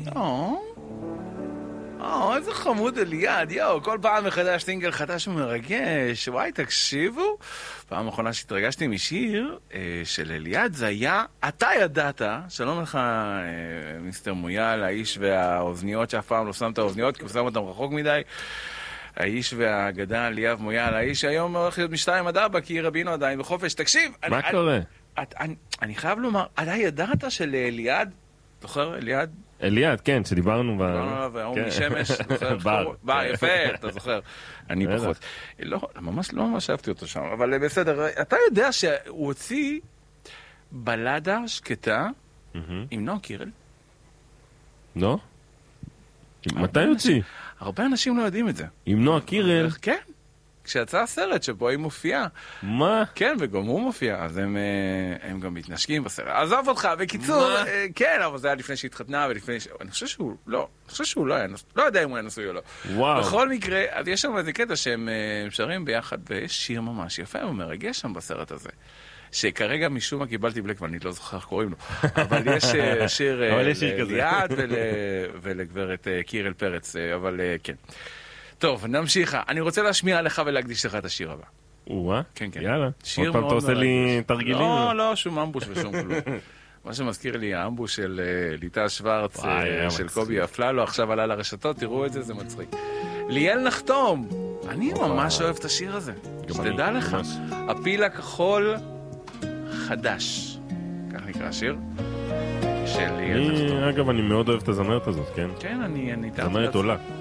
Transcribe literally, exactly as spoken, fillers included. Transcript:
או, או, איזה חמוד אליעד, יאו, כל פעם מחדש סינגל חדש ומרגש, וואי, תקשיבו. פעם האחרונה שהתרגשתי משיר אה, של אליעד, זה היה, אתה ידעת, שלום לך אה, מיסטר מויאל, האיש והאוזניות שאף פעם לא שם את האוזניות, כי הוא שם אותם רחוק מדי, האיש והאגדה ליאב מויאל, האיש היום הולך להיות משתיים עד ארבע, כי רבינו עדיין בחופש. תקשיב, מה אני, קורה? אני, אני, אני חייב לומר, אתה ידעת של אליעד, זוכר אליעד? אליעד, כן, שדיברנו ב... דיברנו עליו, והוא משמש, בר. בר, יפה, אתה זוכר. אני פחות. לא, ממש לא ממש אהבתי אותו שם, אבל בסדר, אתה יודע שהוא הוציא בלדה שקטה עם נועה קירל? לא? מתי הוציא? הרבה אנשים לא יודעים את זה. עם נועה קירל? כן. כשיצא הסרט שבו היא מופיעה. מה? כן, וגם הוא מופיע, אז הם, הם גם מתנשקים בסרט. עזוב אותך, בקיצור, כן, אבל זה היה לפני שהתחתנה, ולפני ש... אני חושב שהוא לא, אני חושב שהוא לא היה נשוי, לא יודע אם הוא היה נשוי או לא. וואו. בכל מקרה, אז יש שם איזה קטע שהם שרים ביחד, ויש שיר ממש יפה ומרגש שם בסרט הזה. שכרגע משום מה קיבלתי בלק, ואני לא זוכר איך קוראים לו, אבל יש שיר ליעד ולגברת קירל פרץ, אבל כן. טוב, נמשיך. אני רוצה להשמיע לך ולהקדיש לך את השיר הבא. וואה, כן, כן. יאללה. שיר עוד פעם אתה עושה לי תרגילים? לא, לא, שום אמבוש ושום כלום. מה שמזכיר לי, האמבוש של ליטה שוורץ, של קובי אפללו, עכשיו עלה לרשתות, תראו את זה, זה מצחיק. ליאל נחתום. אני ממש אוהב את השיר הזה. שתדע לך. הפיל הכחול חדש. כך נקרא השיר. של ליאל נחתום. אגב, אני מאוד אוהב את הזמרת הזאת, כן? כן, אני... זמרת עולה.